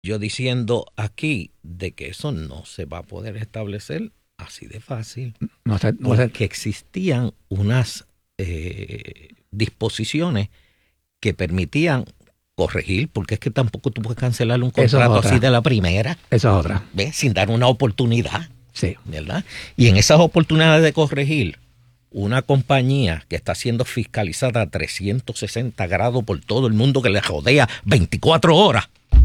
yo diciendo aquí de que eso no se va a poder establecer así de fácil, porque existían unas disposiciones que permitían corregir, porque es que tampoco tú puedes cancelar un contrato así de la primera. Esa es otra. ¿Ves? Sin dar una oportunidad. Sí. ¿Verdad? Y en esas oportunidades de corregir, una compañía que está siendo fiscalizada a 360 grados por todo el mundo que le rodea 24 horas,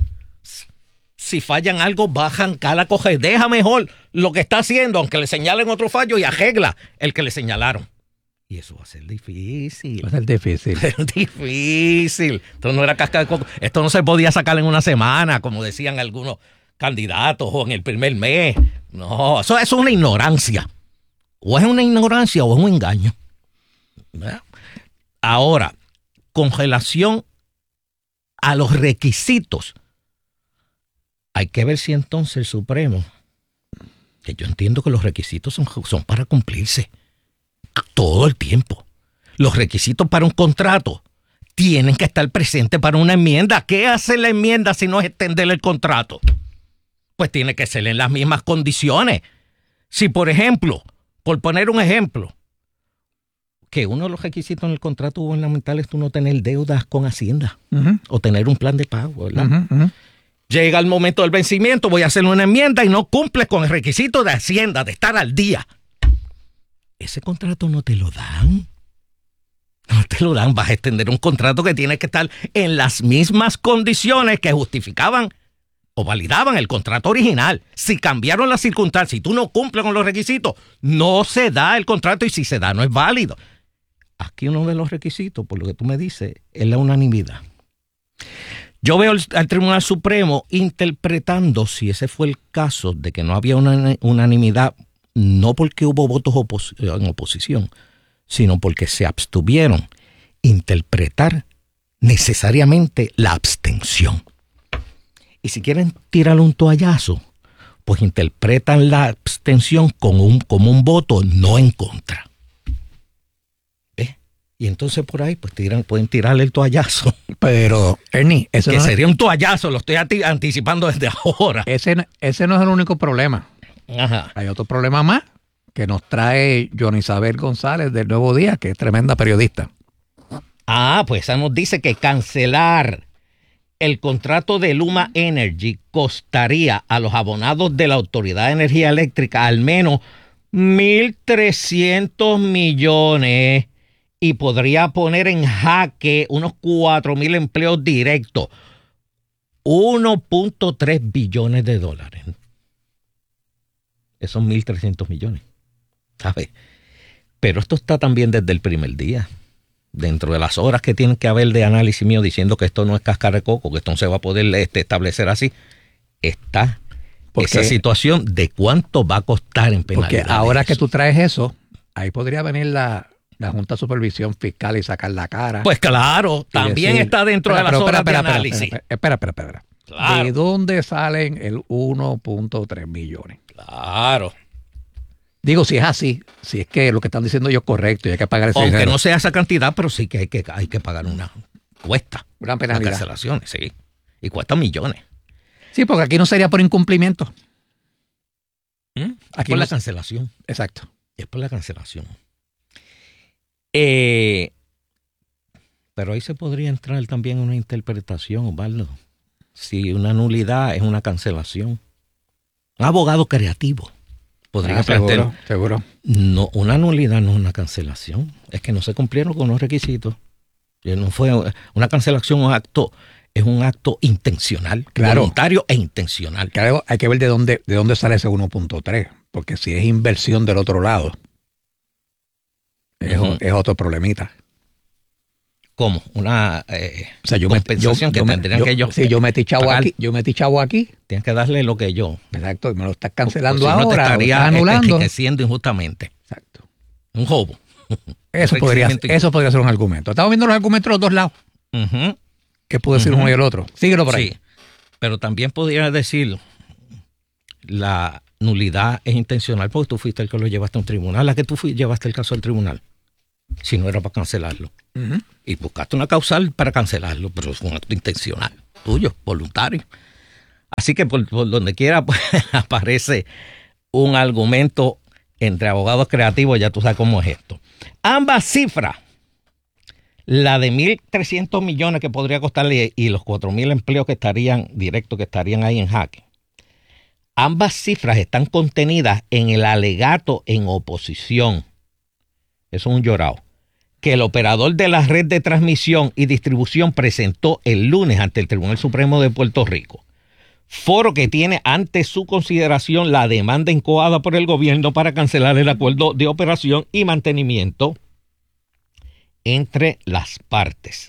si fallan algo, bajan, cala, coge, deja mejor lo que está haciendo, aunque le señalen otro fallo, y arregla el que le señalaron. Y eso va a ser difícil. Va a ser difícil. Es difícil. Esto no era casca de coco. Esto no se podía sacar en una semana, como decían algunos candidatos, o en el primer mes. No, eso es una ignorancia. O es una ignorancia o es un engaño. ¿Verdad? Ahora, con relación a los requisitos, hay que ver si entonces el Supremo, que yo entiendo que los requisitos son para cumplirse todo el tiempo. Los requisitos para un contrato tienen que estar presentes para una enmienda. ¿Qué hace la enmienda si no es extender el contrato? Pues tiene que ser en las mismas condiciones. Si, por ejemplo, por poner un ejemplo, que uno de los requisitos en el contrato gubernamental es tú no tener deudas con Hacienda o tener un plan de pago, ¿verdad? Llega el momento del vencimiento, voy a hacer una enmienda y no cumples con el requisito de Hacienda, de estar al día. Ese contrato no te lo dan. No te lo dan. Vas a extender un contrato que tiene que estar en las mismas condiciones que justificaban o validaban el contrato original. Si cambiaron las circunstancias y tú no cumples con los requisitos, no se da el contrato, y si se da, no es válido. Aquí uno de los requisitos, por lo que tú me dices, es la unanimidad. Yo veo al Tribunal Supremo interpretando, si ese fue el caso, de que no había una unanimidad, no porque hubo votos en oposición, sino porque se abstuvieron, interpretar necesariamente la abstención. Y si quieren tirar un toallazo, pues interpretan la abstención como un voto no en contra. ¿Ves? Y entonces por ahí pues pueden tirarle el toallazo. Pero, Ernie, eso que no sería un toallazo, lo estoy anticipando desde ahora. Ese no es el único problema. Ajá. Hay otro problema más que nos trae Johnny Isabel González del Nuevo Día, que es tremenda periodista. Pues esa nos dice que cancelar el contrato de Luma Energy costaría a los abonados de la Autoridad de Energía Eléctrica al menos 1.300 millones y podría poner en jaque unos 4,000 empleos directos. 1.3 billones de dólares. Esos 1.300 millones. ¿Sabes? Pero esto está también desde el primer día. Dentro de las horas que tienen que haber de análisis mío diciendo que esto no es cáscara de coco, que esto no se va a poder establecer así, está esa situación de cuánto va a costar en penalidades. Porque ahora que tú traes eso, ahí podría venir la Junta de Supervisión Fiscal y sacar la cara. Pues claro, también decir, está dentro de las horas de análisis. Espera. Claro. ¿De dónde salen el 1.3 millones? Claro. Digo, si es así, si es que lo que están diciendo ellos es correcto y hay que pagar ese dinero. Aunque no sea esa cantidad, pero sí que hay que pagar cuesta. Una penalidad. Las cancelaciones, sí. Y cuesta millones. Sí, porque aquí no sería por incumplimiento. Aquí por la cancelación. Exacto. Es por la cancelación. Pero ahí se podría entrar también una interpretación, Osvaldo. Si una nulidad es una cancelación. Un abogado creativo podría plantear. Seguro. No, una nulidad no es una cancelación. Es que no se cumplieron con los requisitos. No fue una cancelación, es un acto intencional, claro, voluntario e intencional. Claro, hay que ver de dónde sale ese 1.3, porque si es inversión del otro lado, es otro problemita. ¿Cómo? Una compensación que tendrían que ellos. Si yo metí chavo aquí. Tienes que darle lo que yo. Exacto, y me lo estás cancelando ahora. No te estaría enriqueciendo injustamente. Exacto. Un robo. Eso podría ser un argumento. Estamos viendo los argumentos de los dos lados. ¿Qué puede decir uno y el otro? Síguelo por ahí. Sí, pero también podría decir la nulidad es intencional porque tú fuiste el que lo llevaste a un tribunal. ¿A qué tú llevaste el caso al tribunal? Si no era para cancelarlo. Y buscaste una causal para cancelarlo, pero es un acto intencional, tuyo, voluntario. Así que por donde quiera pues, aparece un argumento entre abogados creativos, ya tú sabes cómo es esto. Ambas cifras, la de 1.300 millones que podría costarle y los 4.000 empleos que estarían directos, que estarían ahí en jaque, ambas cifras están contenidas en el alegato en oposición. Eso es un llorado. Que el operador de la red de transmisión y distribución presentó el lunes ante el Tribunal Supremo de Puerto Rico. Foro que tiene ante su consideración la demanda incoada por el gobierno para cancelar el acuerdo de operación y mantenimiento entre las partes.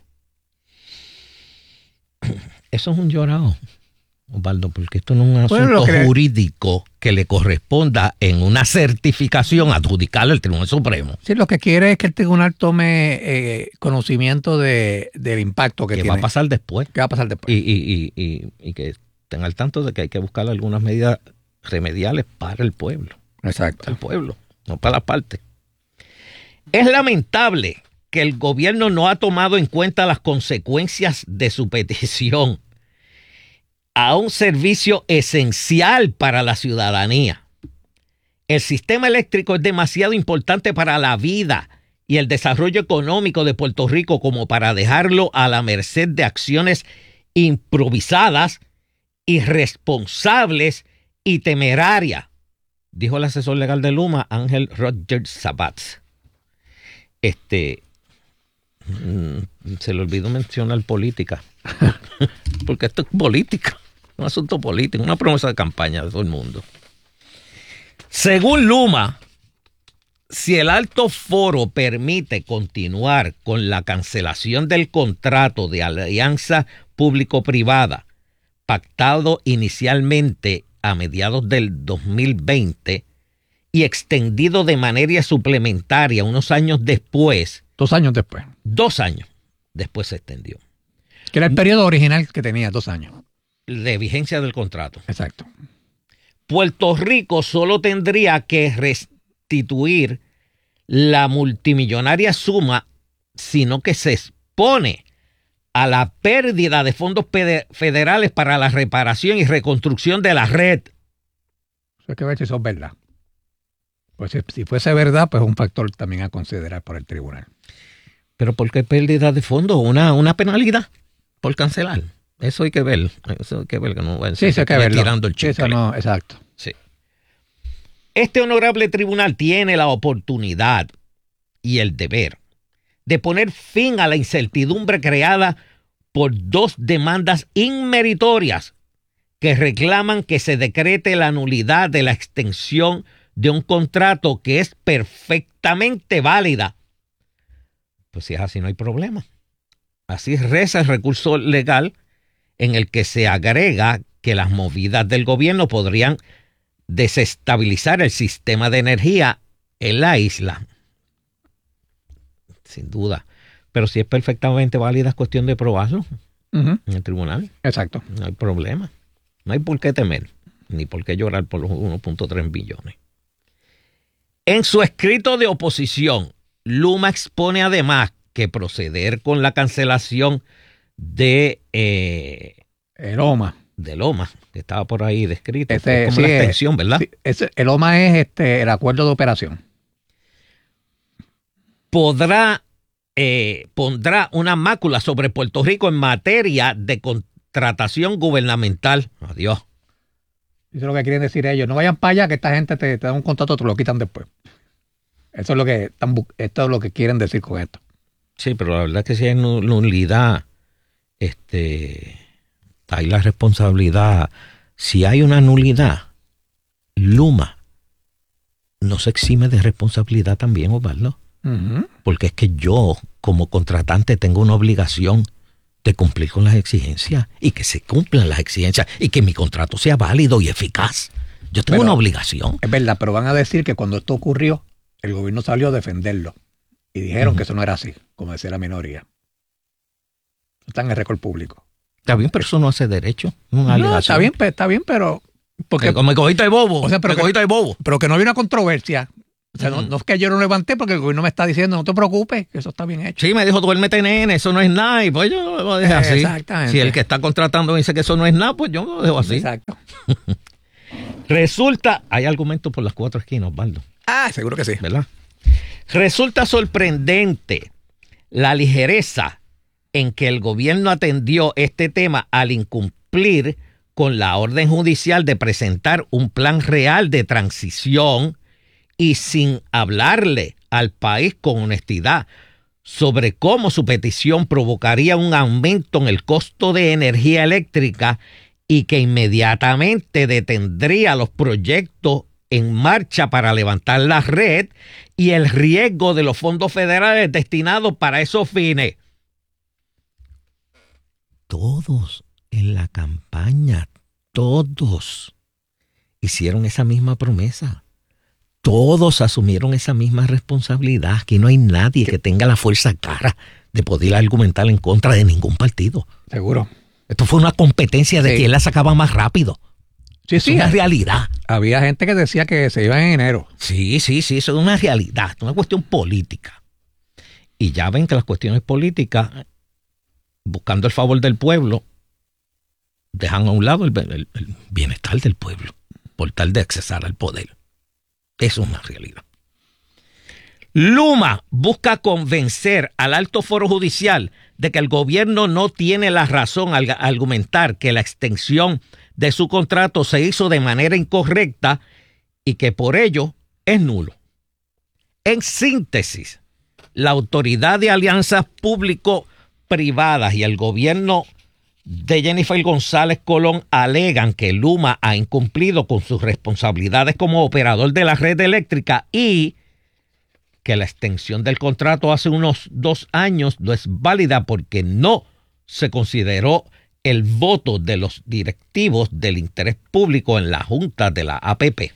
Eso es un llorado, Osvaldo, porque esto no es un asunto jurídico que le corresponda en una certificación adjudicarle al Tribunal Supremo. Sí, lo que quiere es que el tribunal tome conocimiento del impacto que tiene. ¿Qué va a pasar después? ¿Qué va a pasar después? Y que estén al tanto de que hay que buscar algunas medidas remediales para el pueblo. Exacto. Para el pueblo, no para las partes. Es lamentable que el gobierno no ha tomado en cuenta las consecuencias de su petición a un servicio esencial para la ciudadanía. El sistema eléctrico es demasiado importante para la vida y el desarrollo económico de Puerto Rico como para dejarlo a la merced de acciones improvisadas, irresponsables y temerarias, dijo el asesor legal de Luma, Ángel Rogers Sabatz. Se le olvidó mencionar política, porque esto es política, un asunto político, una promesa de campaña de todo el mundo. Según Luma, si el alto foro permite continuar con la cancelación del contrato de alianza público-privada pactado inicialmente a mediados del 2020 y extendido de manera suplementaria unos años después. 2 años después. 2 años después se extendió. Que era el periodo original que tenía, 2 años. De vigencia del contrato. Exacto. Puerto Rico solo tendría que restituir la multimillonaria suma, sino que se expone a la pérdida de fondos federales para la reparación y reconstrucción de la red. Eso hay que ver si eso es verdad. Pues si fuese verdad, pues es un factor también a considerar por el tribunal. ¿Pero por qué pérdida de fondos? ¿Una penalidad por cancelar? Eso hay que ver. Eso hay que ver, que no va a ser tirando el chicle. Eso no, exacto. Sí. Este honorable tribunal tiene la oportunidad y el deber de poner fin a la incertidumbre creada por 2 demandas inmeritorias que reclaman que se decrete la nulidad de la extensión de un contrato que es perfectamente válida. Pues si es así, no hay problema. Así reza el recurso legal en el que se agrega que las movidas del gobierno podrían desestabilizar el sistema de energía en la isla. Sin duda. Pero si es perfectamente válida, es cuestión de probarlo en el tribunal. Exacto. No hay problema. No hay por qué temer, ni por qué llorar por los 1.3 billones. En su escrito de oposición, Luma expone además que proceder con la cancelación de Loma. De Loma, que estaba por ahí descrito. Es como la extensión, ¿verdad? Sí, el Loma es el acuerdo de operación. Pondrá una mácula sobre Puerto Rico en materia de contratación gubernamental. Adiós. Eso es lo que quieren decir ellos. No vayan para allá, que esta gente te da un contrato, te lo quitan después. Eso es lo que esto es lo que quieren decir con esto. Sí, pero la verdad es que si hay nulidad, hay la responsabilidad. Si hay una nulidad, Luma no se exime de responsabilidad también, Osvaldo. Porque es que yo, como contratante, tengo una obligación de cumplir con las exigencias y que se cumplan las exigencias y que mi contrato sea válido y eficaz. Yo tengo una obligación. Es verdad, pero van a decir que cuando esto ocurrió, el gobierno salió a defenderlo y dijeron que eso no era así, como decía la minoría. Está en el récord público. Está bien, pero eso no hace derecho. No, está bien, pero... Porque me cogiste de bobo. O sea, pero que no había una controversia. O sea, no es que yo no levanté porque el gobierno me está diciendo, no te preocupes, que eso está bien hecho. Sí, me dijo, duérmete, nene, eso no es nada. Y pues yo lo dejé así. Exactamente. Si el que está contratando dice que eso no es nada, pues yo lo dejo así. Exacto. Resulta, hay argumentos por las cuatro esquinas, Osvaldo, Seguro que sí. ¿verdad? Resulta sorprendente la ligereza en que el gobierno atendió este tema al incumplir con la orden judicial de presentar un plan real de transición y sin hablarle al país con honestidad sobre cómo su petición provocaría un aumento en el costo de energía eléctrica y que inmediatamente detendría los proyectos en marcha para levantar la red y el riesgo de los fondos federales destinados para esos fines. Todos en la campaña, todos hicieron esa misma promesa. Todos asumieron esa misma responsabilidad. Aquí no hay nadie que tenga la fuerza cara de poder argumentar en contra de ningún partido. Seguro. Esto fue una competencia de quién la sacaba más rápido. Sí, Es una realidad. Había gente que decía que se iba en enero. Sí, eso es una realidad, es una cuestión política. Y ya ven que las cuestiones políticas, buscando el favor del pueblo, dejan a un lado el bienestar del pueblo por tal de accesar al poder. Eso es una realidad. Luma busca convencer al alto foro judicial de que el gobierno no tiene la razón al argumentar que la extensión de su contrato se hizo de manera incorrecta y que por ello es nulo. En síntesis, la Autoridad de Alianzas Público-Privadas y el gobierno de Jennifer González Colón alegan que Luma ha incumplido con sus responsabilidades como operador de la red eléctrica y que la extensión del contrato hace unos 2 años no es válida porque no se consideró el voto de los directivos del interés público en la Junta de la APP.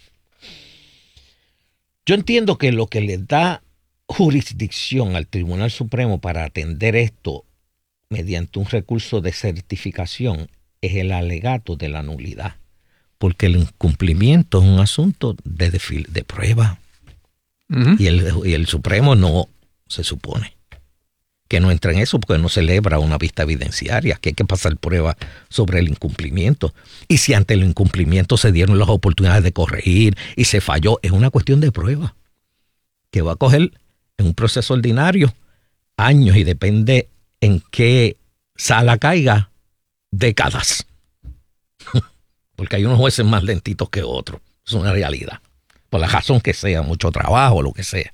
Yo entiendo que lo que le da jurisdicción al Tribunal Supremo para atender esto mediante un recurso de certificación es el alegato de la nulidad, porque el incumplimiento es un asunto de prueba. Uh-huh. Y el Supremo no se supone que no entra en eso porque no celebra una vista evidenciaria, que hay que pasar prueba sobre el incumplimiento. Y si ante el incumplimiento se dieron las oportunidades de corregir y se falló, es una cuestión de prueba que va a coger en un proceso ordinario años y depende en qué sala caiga, décadas. Porque hay unos jueces más lentitos que otros. Es una realidad. Por la razón que sea, mucho trabajo, lo que sea.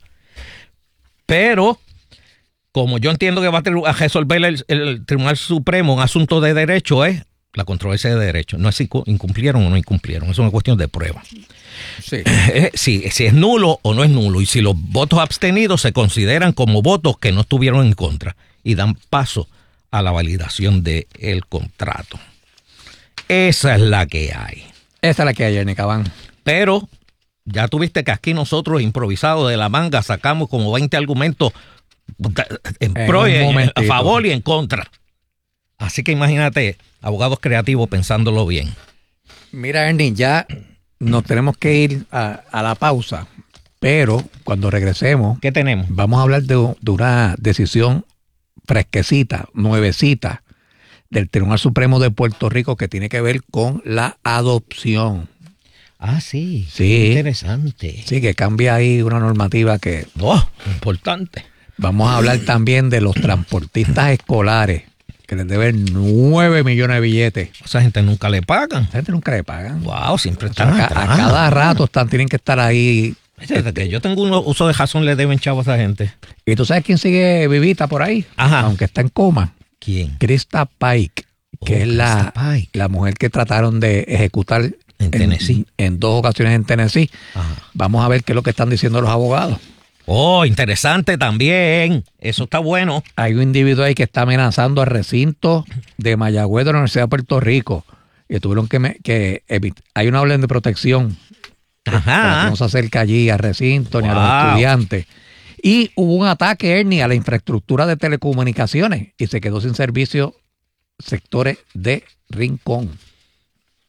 Pero, como yo entiendo que va a resolver el Tribunal Supremo un asunto de derecho, es la controversia de derecho. No es si incumplieron o no incumplieron. Es una cuestión de prueba. Sí. Si es nulo o no es nulo. Y si los votos abstenidos se consideran como votos que no estuvieron en contra y dan paso a la validación del contrato. Esa es la que hay. Esa es la que hay, Jenny Cabán. Pero ya tuviste que aquí nosotros improvisados de la manga sacamos como 20 argumentos en pro y a favor y en contra. Así que imagínate, abogados creativos pensándolo bien. Mira, Ernie, ya nos tenemos que ir a la pausa, pero cuando regresemos, ¿qué tenemos? Vamos a hablar de una decisión fresquecita, nuevecita, del Tribunal Supremo de Puerto Rico que tiene que ver con la adopción. Ah, sí. Sí. Interesante. Sí, que cambia ahí una normativa que... Importante. Vamos a hablar también de los transportistas escolares, que les deben 9 millones de billetes. Esa gente nunca le pagan. Esa gente nunca le pagan. Wow, siempre están a cada rato tienen que estar ahí. Desde que yo tengo un uso de razón le deben chavos a esa gente. ¿Y tú sabes quién sigue vivita por ahí? Ajá. Aunque está en coma. ¿Quién? Krista Pike, que es la mujer que trataron de ejecutar en Tennessee. En 2 ocasiones en Tennessee. Ajá. Vamos a ver qué es lo que están diciendo los abogados. Oh, interesante también. Eso está bueno. Hay un individuo ahí que está amenazando al recinto de Mayagüez de la Universidad de Puerto Rico. Y tuvieron que hay una orden de protección. Ajá. Para que no se acerque allí al recinto ni a los estudiantes. Y hubo un ataque, Ernie, a la infraestructura de telecomunicaciones y se quedó sin servicio sectores de Rincón.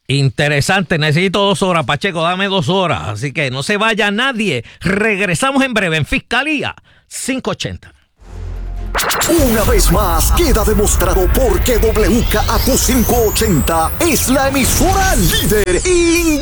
Interesante, necesito 2 horas, Pacheco, dame 2 horas. Así que no se vaya nadie. Regresamos en breve en Fiscalía 580. Una vez más, queda demostrado por qué WKAQ 580 es la emisora líder